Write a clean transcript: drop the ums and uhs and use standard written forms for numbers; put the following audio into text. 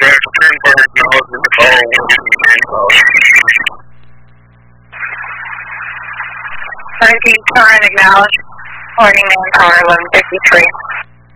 Dash 10 bar acknowledging the call. Current acknowledge. Morning manpower 1153.